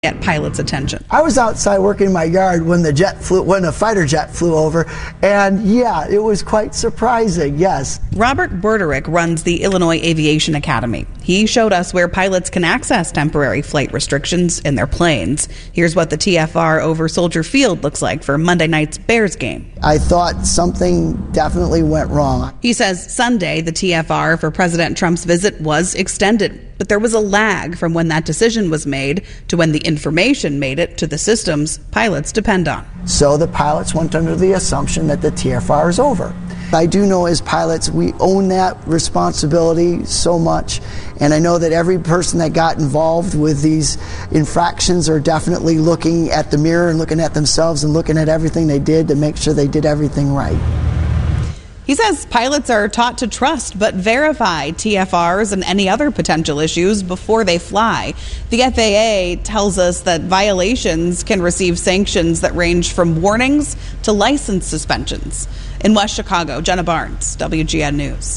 get pilots' attention. I was outside working in my yard when a fighter jet flew over, and yeah, it was quite surprising, yes. Robert Berderick runs the Illinois Aviation Academy. He showed us where pilots can access temporary flight restrictions in their planes. Here's what the TFR over Soldier Field looks like for Monday night's Bears game. I thought something definitely went wrong. He says Sunday, the TFR for President Trump's visit was extended, but there was a lag from when that decision was made to when the information made it to the systems pilots depend on. So the pilots went under the assumption that the TFR is over. I do know as pilots we own that responsibility so much, and I know that every person that got involved with these infractions are definitely looking at the mirror and looking at themselves and looking at everything they did to make sure they did everything right. He says pilots are taught to trust but verify TFRs and any other potential issues before they fly. The FAA tells us that violations can receive sanctions that range from warnings to license suspensions. In West Chicago, Jenna Barnes, WGN News.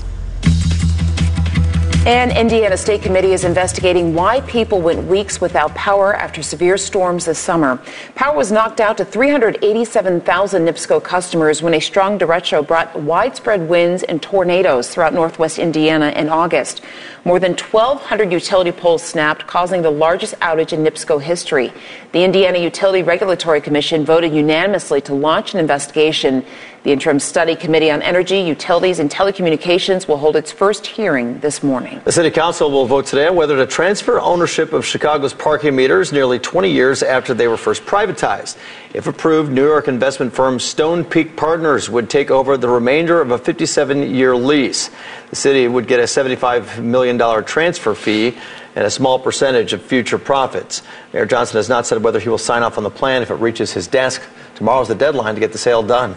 An Indiana State Committee is investigating why people went weeks without power after severe storms this summer. Power was knocked out to 387,000 NIPSCO customers when a strong derecho brought widespread winds and tornadoes throughout northwest Indiana in August. More than 1,200 utility poles snapped, causing the largest outage in NIPSCO history. The Indiana Utility Regulatory Commission voted unanimously to launch an investigation. The Interim Study Committee on Energy, Utilities, and Telecommunications will hold its first hearing this morning. The City Council will vote today on whether to transfer ownership of Chicago's parking meters nearly 20 years after they were first privatized. If approved, New York investment firm Stone Peak Partners would take over the remainder of a 57-year lease. The city would get a $75 million transfer fee and a small percentage of future profits. Mayor Johnson has not said whether he will sign off on the plan if it reaches his desk. Tomorrow's the deadline to get the sale done.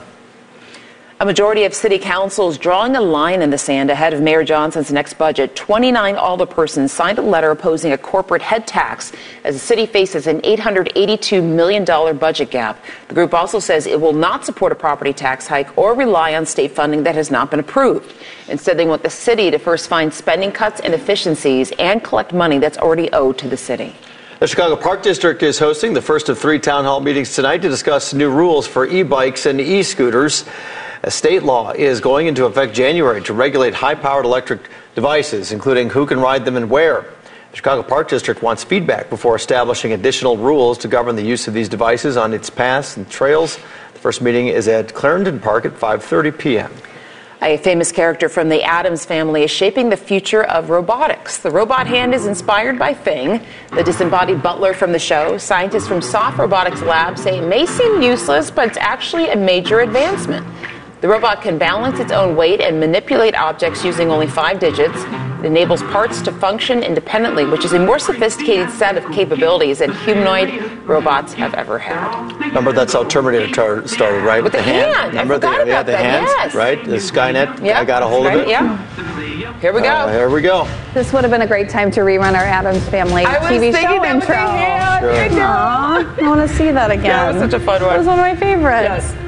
A majority of city councils drawing a line in the sand ahead of Mayor Johnson's next budget. 29 alderpersons signed a letter opposing a corporate head tax as the city faces an $882 million budget gap. The group also says it will not support a property tax hike or rely on state funding that has not been approved. Instead, they want the city to first find spending cuts and efficiencies and collect money that's already owed to the city. The Chicago Park District is hosting the first of 3 town hall meetings tonight to discuss new rules for e-bikes and e-scooters. A state law is going into effect January to regulate high-powered electric devices, including who can ride them and where. The Chicago Park District wants feedback before establishing additional rules to govern the use of these devices on its paths and trails. The first meeting is at Clarendon Park at 5:30 p.m. A famous character from the Addams Family is shaping the future of robotics. The robot hand is inspired by Thing, the disembodied butler from the show. Scientists from Soft Robotics Lab say it may seem useless, but it's actually a major advancement. The robot can balance its own weight and manipulate objects using only 5 digits. It enables parts to function independently, which is a more sophisticated set of capabilities than humanoid robots have ever had. Remember, that's how Terminator started, right? With the hand. Remember I forgot about the that. hands, yes. right? The Skynet, yeah. I got a hold of it. Yeah. Here we go. Here we go. This would have been a great time to rerun our Addams Family TV show intro. Sure. Aww, I want to see that again. Yeah, it was such a fun one. It was one of my favorites. Yes.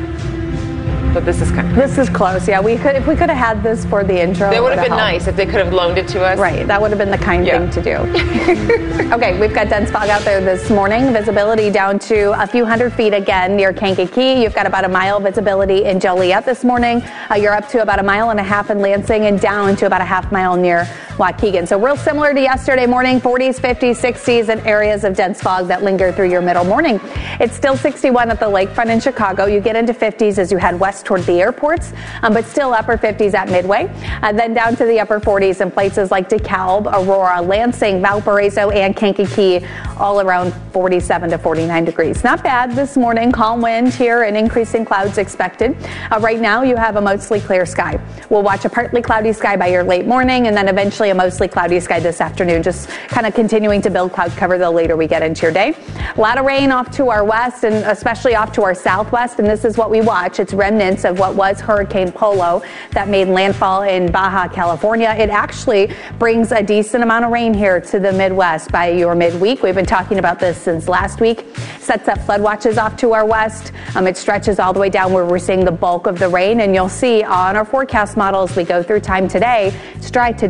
But this is kind of This is close, yeah. If we could have had this for the intro. That would have been nice if they could have loaned it to us. Right, that would have been the kind thing to do. Okay, we've got dense fog out there this morning. Visibility down to a few hundred feet again near Kankakee. You've got about a mile visibility in Joliet this morning. You're up to about a mile and a half in Lansing and down to about a half mile near Waukegan. So real similar to yesterday morning, 40s, 50s, 60s, and areas of dense fog that linger through your middle morning. It's still 61 at the lakefront in Chicago. You get into 50s as you head west toward the airports, but still upper 50s at Midway. Then down to the upper 40s in places like DeKalb, Aurora, Lansing, Valparaiso, and Kankakee, all around 47 to 49 degrees. Not bad this morning. Calm wind here and increasing clouds expected. Right now you have a mostly clear sky. We'll watch a partly cloudy sky by your late morning and then eventually a mostly cloudy sky this afternoon, just kind of continuing to build cloud cover the later we get into your day. A lot of rain off to our west and especially off to our southwest, and this is what we watch. It's remnants of what was Hurricane Polo that made landfall in Baja California. It actually brings a decent amount of rain here to the Midwest by your midweek. We've been talking about this since last week. Sets up flood watches off to our west. It stretches all the way down where we're seeing the bulk of the rain, and you'll see on our forecast model as we go through time today, it's dry today, mostly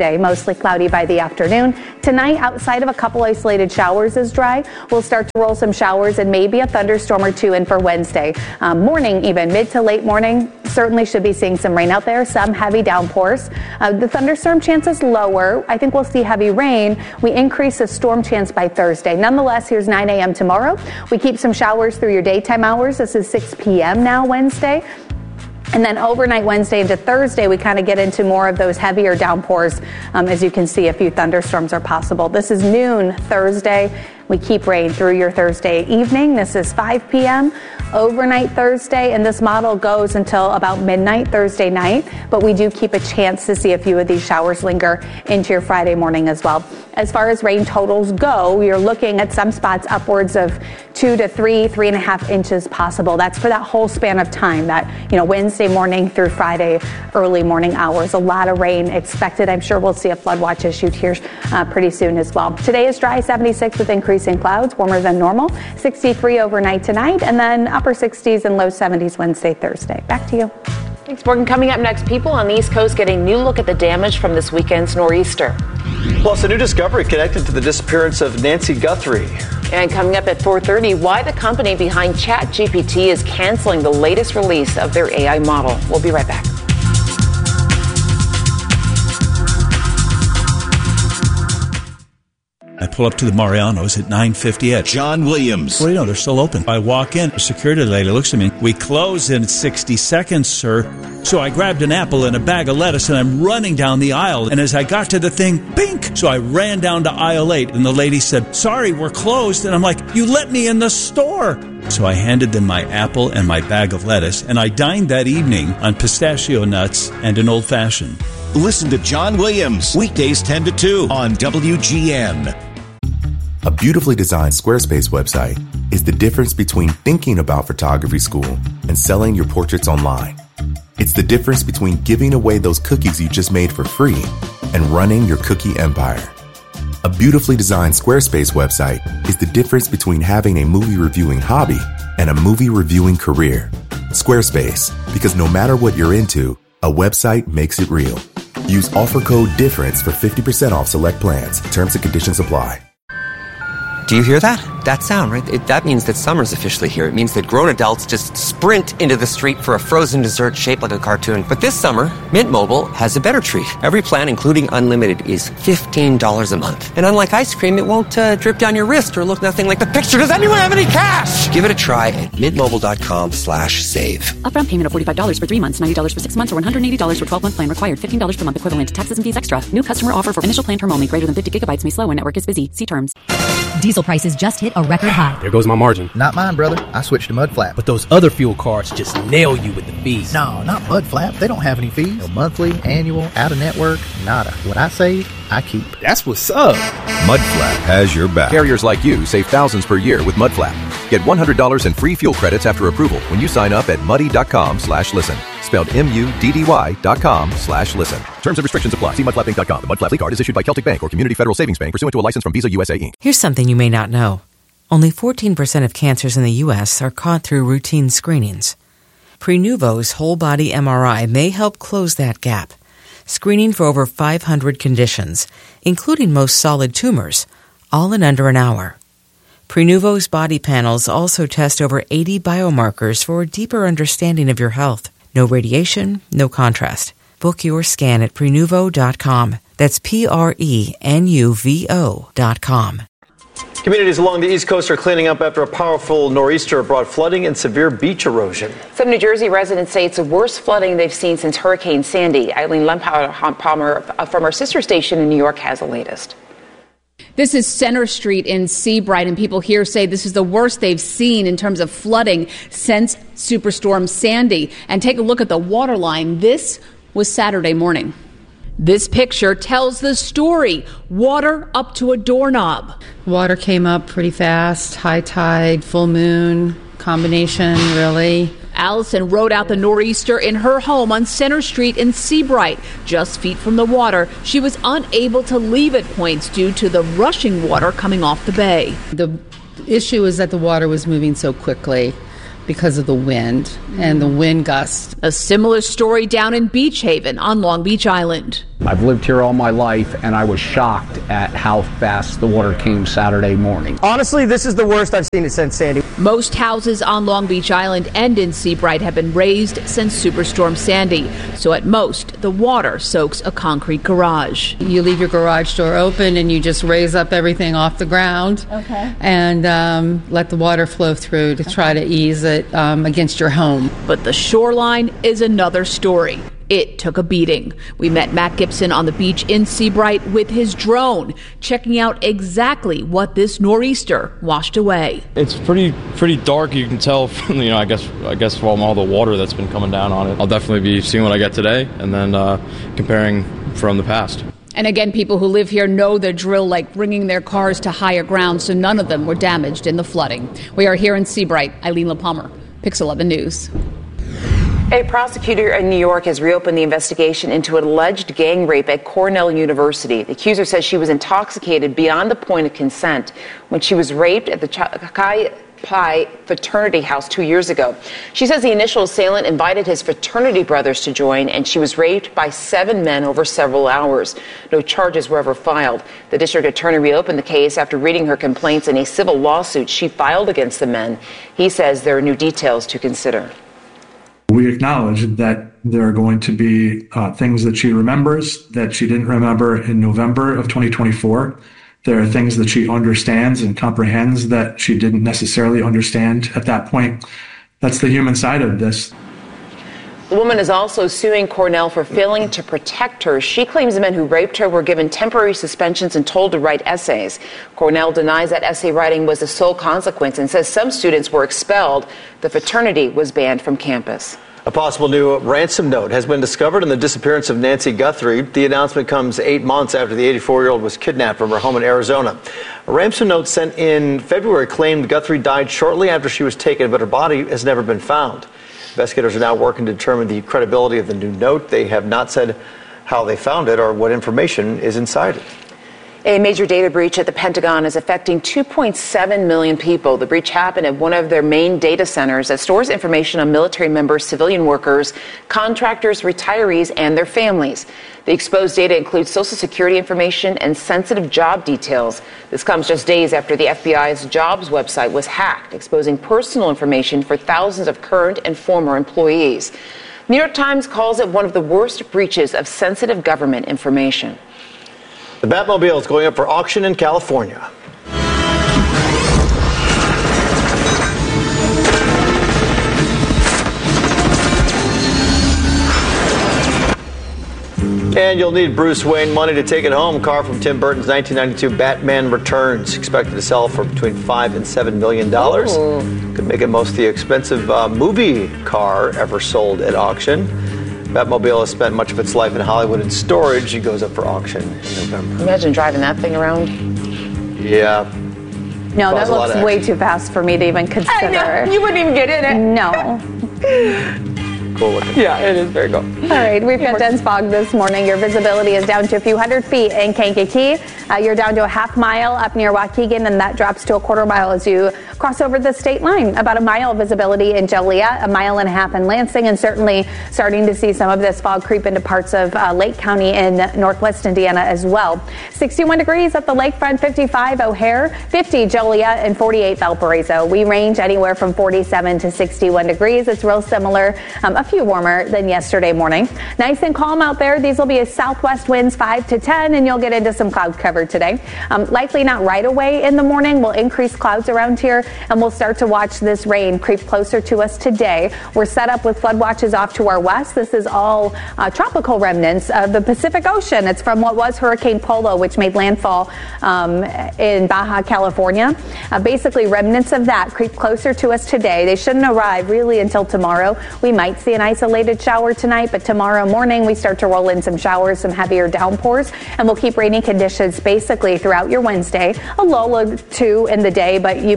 mostly cloudy by the afternoon. Tonight, outside of a couple isolated showers is dry, we'll start to roll some showers and maybe a thunderstorm or two in for Wednesday. Morning, even mid to late morning, certainly should be seeing some rain out there, some heavy downpours. The thunderstorm chance is lower. I think we'll see heavy rain. We increase the storm chance by Thursday. Nonetheless, here's 9 a.m. tomorrow. We keep some showers through your daytime hours. This is 6 p.m. now Wednesday. And then overnight Wednesday into Thursday, we kind of get into more of those heavier downpours. As you can see, a few thunderstorms are possible. This is noon Thursday. We keep rain through your Thursday evening. This is 5 p.m. overnight Thursday, and this model goes until about midnight Thursday night, but we do keep a chance to see a few of these showers linger into your Friday morning as well. As far as rain totals go, we are looking at some spots upwards of 2 to 3.5 inches possible. That's for that whole span of time, that, Wednesday morning through Friday early morning hours. A lot of rain expected. I'm sure we'll see a flood watch issued here pretty soon as well. Today is dry, 76 with increasing clouds, warmer than normal, 63 overnight tonight, and then upper 60s and low 70s Wednesday, Thursday. Back to you. Thanks, Morgan. Coming up next, people on the East Coast get a new look at the damage from this weekend's nor'easter. Plus, a new discovery connected to the disappearance of Nancy Guthrie. And coming up at 4:30, why the company behind ChatGPT is canceling the latest release of their AI model. We'll be right back. I pull up to the Mariano's at 9:50 at John Williams. What do you know? They're still open. I walk in. A security lady looks at me. We close in 60 seconds, sir. So I grabbed an apple and a bag of lettuce, and I'm running down the aisle. And as I got to the thing, bink! So I ran down to aisle 8, and the lady said, "Sorry, we're closed." And I'm like, "You let me in the store." So I handed them my apple and my bag of lettuce, and I dined that evening on pistachio nuts and an old-fashioned. Listen to John Williams, weekdays 10 to 2 on WGN. A beautifully designed Squarespace website is the difference between thinking about photography school and selling your portraits online. It's the difference between giving away those cookies you just made for free and running your cookie empire. A beautifully designed Squarespace website is the difference between having a movie reviewing hobby and a movie reviewing career. Squarespace, because no matter what you're into, a website makes it real. Use offer code DIFFERENCE for 50% off select plans. Terms and conditions apply. Do you hear that? That sound, right? That means that summer's officially here. It means that grown adults just sprint into the street for a frozen dessert shaped like a cartoon. But this summer, Mint Mobile has a better treat. Every plan, including unlimited, is $15 a month. And unlike ice cream, it won't drip down your wrist or look nothing like the picture. Does anyone have any cash? Give it a try at mintmobile.com/save. Upfront payment of $45 for 3 months, $90 for 6 months, or $180 for 12-month plan required. $15 per month equivalent. Taxes and fees extra. New customer offer for initial plan term only. Greater than 50 gigabytes may slow when network is busy. See terms. Diesel prices just hit a record high. There goes my margin. Not mine, brother. I switched to Mudflap. But those other fuel cards just nail you with the fees. No, not Mudflap. They don't have any fees. No monthly, annual, out-of-network, nada. What I save, I keep. That's what's up. Mudflap has your back. Carriers like you save thousands per year with Mudflap. Get $100 in free fuel credits after approval when you sign up at muddy.com/listen. Spelled MUDDY.com/listen. Terms and restrictions apply. See mudflappinc.com. The Mudflap card is issued by Celtic Bank or Community Federal Savings Bank pursuant to a license from Visa USA Inc. Here's something you may not know. Only 14% of cancers in the U.S. are caught through routine screenings. Prenuvo's whole-body MRI may help close that gap, screening for over 500 conditions, including most solid tumors, all in under an hour. Prenuvo's body panels also test over 80 biomarkers for a deeper understanding of your health. No radiation, no contrast. Book your scan at Prenuvo.com. That's Prenuvo.com. Communities along the East Coast are cleaning up after a powerful nor'easter brought flooding and severe beach erosion. Some New Jersey residents say it's the worst flooding they've seen since Hurricane Sandy. Eileen Lempalmer from our sister station in New York has the latest. This is Center Street in Seabright, and people here say this is the worst they've seen in terms of flooding since Superstorm Sandy. And take a look at the water line. This was Saturday morning. This picture tells the story. Water up to a doorknob. Water came up pretty fast, high tide, full moon, combination, really. Allison rode out the nor'easter in her home on Center Street in Seabright. Just feet from the water, she was unable to leave at points due to the rushing water coming off the bay. The issue is that the water was moving so quickly because of the wind and the wind gust. A similar story down in Beach Haven on Long Beach Island. I've lived here all my life, and I was shocked at how fast the water came Saturday morning. Honestly, this is the worst I've seen it since Sandy. Most houses on Long Beach Island and in Seabright have been raised since Superstorm Sandy. So at most, the water soaks a concrete garage. You leave your garage door open and you just raise up everything off the ground and let the water flow through to try to ease it against your home. But the shoreline is another story. It took a beating. We met Matt Gibson on the beach in Seabright with his drone, checking out exactly what this nor'easter washed away. It's pretty dark. You can tell from, I guess from all the water that's been coming down on it. I'll definitely be seeing what I get today and then comparing from the past. And again, people who live here know the drill, like bringing their cars to higher ground, so none of them were damaged in the flooding. We are here in Seabright. Eileen LaPalmer, Pix 11 News. A prosecutor in New York has reopened the investigation into an alleged gang rape at Cornell University. The accuser says she was intoxicated beyond the point of consent when she was raped at the Chi Pi fraternity house 2 years ago. She says the initial assailant invited his fraternity brothers to join, and she was raped by 7 men over several hours. No charges were ever filed. The district attorney reopened the case after reading her complaints in a civil lawsuit she filed against the men. He says there are new details to consider. We acknowledge that there are going to be things that she remembers that she didn't remember in November of 2024. There are things that she understands and comprehends that she didn't necessarily understand at that point. That's the human side of this. The woman is also suing Cornell for failing to protect her. She claims the men who raped her were given temporary suspensions and told to write essays. Cornell denies that essay writing was the sole consequence and says some students were expelled. The fraternity was banned from campus. A possible new ransom note has been discovered in the disappearance of Nancy Guthrie. The announcement comes 8 months after the 84-year-old was kidnapped from her home in Arizona. A ransom note sent in February claimed Guthrie died shortly after she was taken, but her body has never been found. Investigators are now working to determine the credibility of the new note. They have not said how they found it or what information is inside it. A major data breach at the Pentagon is affecting 2.7 million people. The breach happened at one of their main data centers that stores information on military members, civilian workers, contractors, retirees, and their families. The exposed data includes Social Security information and sensitive job details. This comes just days after the FBI's jobs website was hacked, exposing personal information for thousands of current and former employees. New York Times calls it one of the worst breaches of sensitive government information. The Batmobile is going up for auction in California. And you'll need Bruce Wayne money to take it home. Car from Tim Burton's 1992 Batman Returns, expected to sell for between $5 and $7 million. Ooh. Could make it most the expensive movie car ever sold at auction. Batmobile has spent much of its life in Hollywood in storage. It goes up for auction in November. Imagine driving that thing around. Yeah. No, that looks way too fast for me to even consider. I know. You wouldn't even get in it. No. Cool looking. Yeah, it is very cool. All right, we've got dense fog this morning. Your visibility is down to a few hundred feet in Kankakee. You're down to a half mile up near Waukegan, and that drops to a quarter mile as you cross over the state line. About a mile visibility in Joliet, a mile and a half in Lansing, and certainly starting to see some of this fog creep into parts of Lake County in northwest Indiana as well. 61 degrees at the lakefront, 55 O'Hare, 50 Joliet, and 48 Valparaiso. We range anywhere from 47 to 61 degrees. It's real similar, a few warmer than yesterday morning. Nice and calm out there. These will be a southwest winds 5 to 10, and you'll get into some cloud cover today. Likely not right away in the morning. We'll increase clouds around here, and we'll start to watch this rain creep closer to us today. We're set up with flood watches off to our west. This is all tropical remnants of the Pacific Ocean. It's from what was Hurricane Polo, which made landfall in Baja California. Basically, remnants of that creep closer to us today. They shouldn't arrive really until tomorrow. We might see an isolated shower tonight, but tomorrow morning we start to roll in some showers, some heavier downpours, and we'll keep rainy conditions basically throughout your Wednesday. A lull or two in the day, but you pick it right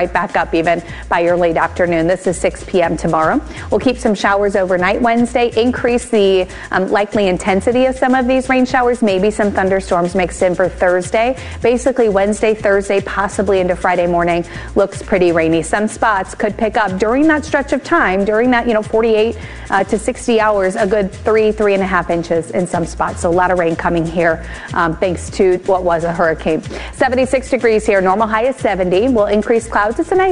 right back up even by your late afternoon. This is 6 p.m. tomorrow. We'll keep some showers overnight Wednesday, increase the likely intensity of some of these rain showers, maybe some thunderstorms mixed in for Thursday. Basically, Wednesday, Thursday, possibly into Friday morning looks pretty rainy. Some spots could pick up during that stretch of time, during that 48 to 60 hours, a good 3.5 inches in some spots. So a lot of rain coming here thanks to what was a hurricane. 76 degrees here, normal high is 70. We'll increase clouds. It's a nice